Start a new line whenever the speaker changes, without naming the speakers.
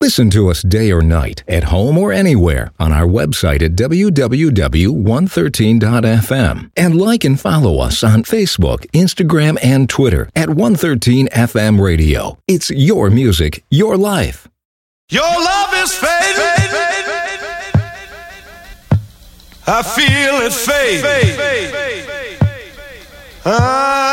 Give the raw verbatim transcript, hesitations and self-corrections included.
Listen to us day or night, at home or anywhere, on our website at w w w dot one thirteen dot f m. And like and follow us on Facebook, Instagram, and Twitter at one thirteen F M Radio. It's your music, your life.
Your love is fading. I feel it fade. Ah.